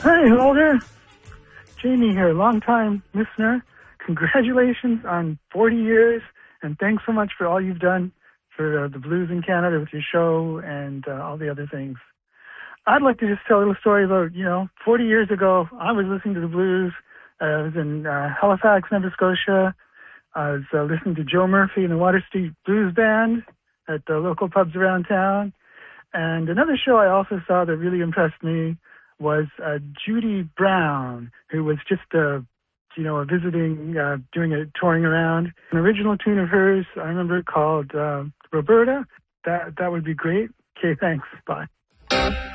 Hi, hello there. Jamie here, long-time listener. Congratulations on 40 years, and thanks so much for all you've done for the blues in Canada with your show and all the other things. I'd like to just tell a little story about, 40 years ago, I was listening to the blues. I was in Halifax, Nova Scotia. I was listening to Joe Murphy and the Water Street Blues Band at the local pubs around town. And another show I also saw that really impressed me was Judy Brown, who was just a visiting, touring around. An original tune of hers, I remember, called Roberta. That would be great. Okay, thanks. Bye.